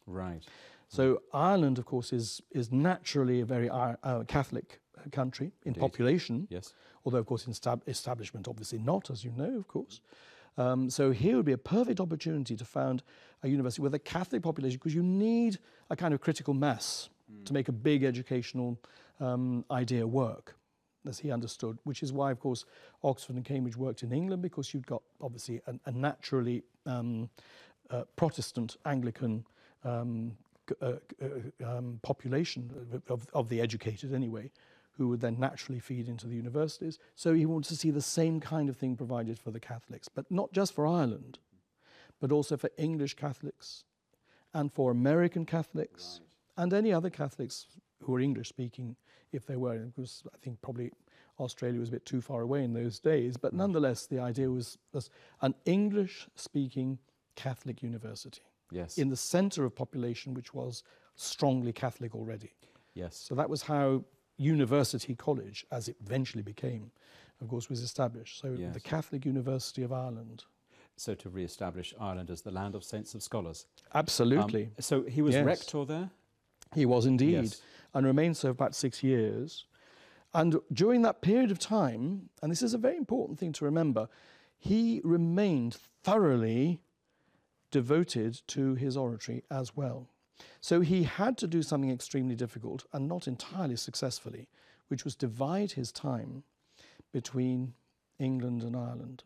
Right. So Ireland, of course, is naturally a very Catholic country in population. Yes. Although, of course, in establishment, obviously not, as you know, of course. So here would be a perfect opportunity to found a university with a Catholic population, because you need a kind of critical mass to make a big educational idea work, as he understood, which is why, of course, Oxford and Cambridge worked in England, because you've got, obviously, a naturally Protestant Anglican population of the educated, anyway, who would then naturally feed into the universities. So he wanted to see the same kind of thing provided for the Catholics, but not just for Ireland, but also for English Catholics and for American Catholics and any other Catholics who were English-speaking, if they were. Because I think probably Australia was a bit too far away in those days, but nonetheless, the idea was an English-speaking Catholic university. Yes. In the centre of population, which was strongly Catholic already. Yes. So that was how University College, as it eventually became, of course, was established. So the Catholic University of Ireland. So to re-establish Ireland as the land of saints of scholars. Absolutely. So he was rector there? He was indeed, and remained so for about 6 years. And during that period of time, and this is a very important thing to remember, he remained thoroughly devoted to his oratory as well. So he had to do something extremely difficult, and not entirely successfully, which was divide his time between England and Ireland.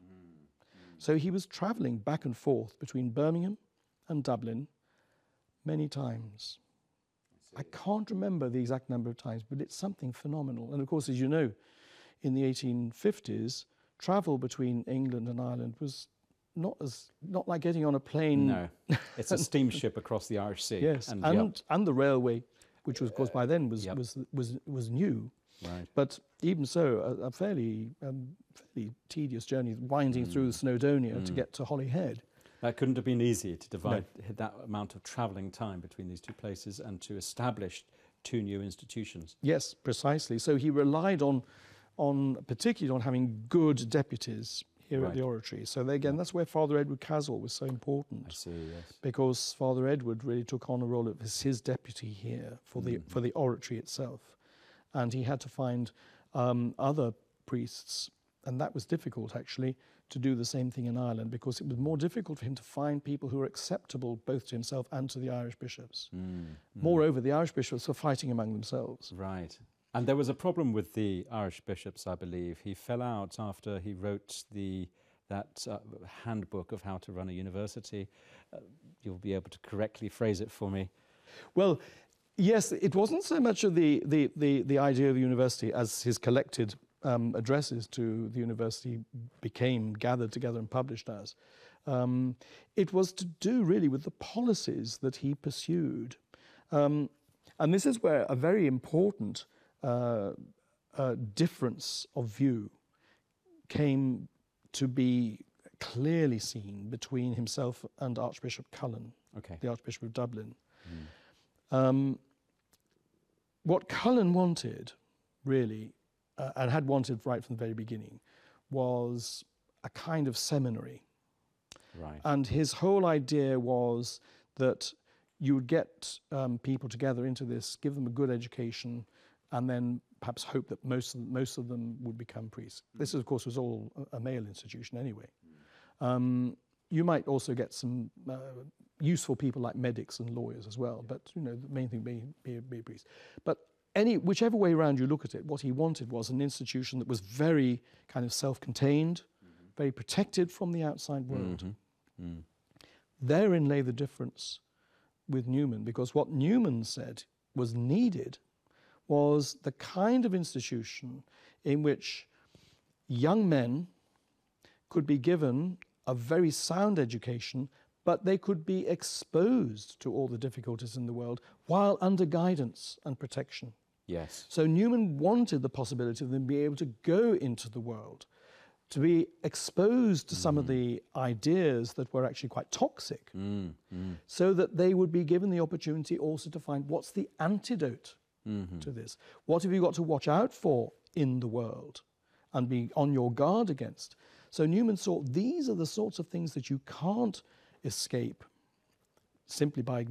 So he was travelling back and forth between Birmingham and Dublin many times. I can't remember the exact number of times, but it's something phenomenal. And of course, as you know, in the 1850s, travel between England and Ireland was not like getting on a plane. No, it's a steamship across the Irish Sea. Yes, and the railway, which was, of course, by then was new. Right. But even so, a fairly tedious journey, winding through Snowdonia to get to Holyhead. That couldn't have been easy to divide that amount of travelling time between these two places and to establish two new institutions. Yes, precisely. So he relied particularly on having good deputies here at the oratory. So again, that's where Father Edward Caswell was so important. I see, yes. Because Father Edward really took on a role of his deputy here for the oratory itself. And he had to find other priests, and that was difficult, actually, to do the same thing in Ireland, because it was more difficult for him to find people who were acceptable both to himself and to the Irish bishops. Moreover, the Irish bishops were fighting among themselves. Right. And there was a problem with the Irish bishops, I believe. He fell out after he wrote that handbook of how to run a university. You'll be able to correctly phrase it for me. Well, yes, it wasn't so much of the idea of the university as his collected addresses to the university became gathered together and published as. It was to do really with the policies that he pursued. And this is where a very important difference of view came to be clearly seen between himself and Archbishop Cullen, the Archbishop of Dublin. What Cullen wanted, really, and had wanted right from the very beginning, was a kind of seminary. Right. And his whole idea was that you would get people together into this, give them a good education, and then perhaps hope that most of them would become priests. This, of course, was all a male institution anyway. You might also get some useful people like medics and lawyers as well, but the main thing be a priest. But whichever way around you look at it, what he wanted was an institution that was very kind of self-contained, very protected from the outside world. Therein lay the difference with Newman, because what Newman said was needed was the kind of institution in which young men could be given a very sound education, but they could be exposed to all the difficulties in the world while under guidance and protection. Yes. So Newman wanted the possibility of them being able to go into the world, to be exposed to some of the ideas that were actually quite toxic, so that they would be given the opportunity also to find what's the antidote to this. What have you got to watch out for in the world and be on your guard against? So Newman saw these are the sorts of things that you can't escape simply by